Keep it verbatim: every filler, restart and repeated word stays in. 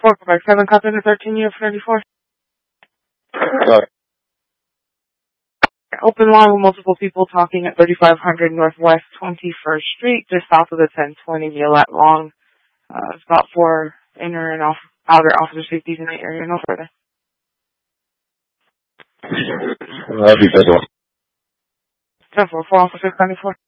four, Quebec seven, copy the thirteen unit thirty-four. Sorry. Open line with multiple people talking at thirty-five hundred Northwest twenty-first Street, just south of the ten twenty Gillette Long. Uh, it's about four inner and off, outer officer safeties in the area, no further. That'd be better. ten four, four officer seventy-four.